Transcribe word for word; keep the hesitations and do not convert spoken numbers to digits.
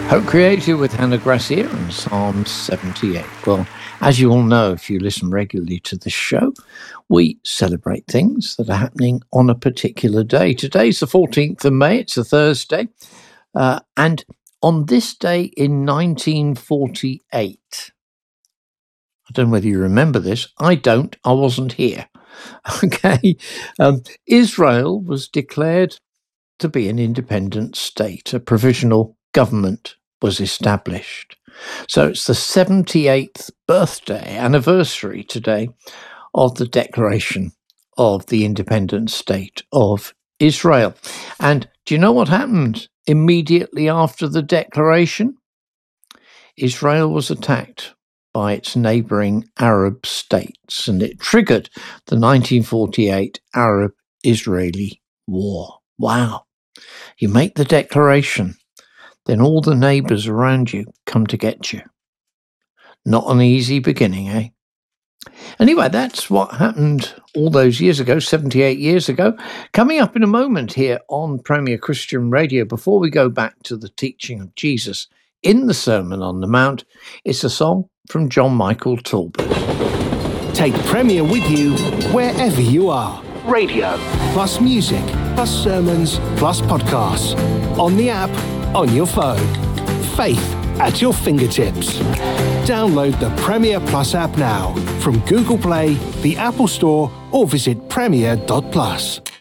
Hope Creative with Hannah Gracia and Psalm seventy-eight. Well, as you all know, if you listen regularly to the show, we celebrate things that are happening on a particular day. Today's the fourteenth of May, it's a Thursday, uh, and on this day in nineteen forty-eight, I don't know whether you remember this, I don't, I wasn't here, okay, um, Israel was declared to be an independent state, a provisional government was established. So it's the seventy-eighth birthday anniversary today of the declaration of the independent state of Israel. And do you know what happened immediately after the declaration? Israel was attacked by its neighbouring Arab states, and it triggered the nineteen forty-eight Arab-Israeli War. Wow. You make the declaration, then all the neighbours around you come to get you. Not an easy beginning, eh? Anyway, that's what happened all those years ago, seventy-eight years ago. Coming up in a moment here on Premier Christian Radio, before we go back to the teaching of Jesus in the Sermon on the Mount, it's a song from John Michael Talbot. Take Premier with you wherever you are. Radio, plus music, plus sermons, plus podcasts. On the app, on your phone. Faith at your fingertips. Download the Premier Plus app now from Google Play, the Apple Store, or visit premier dot plus.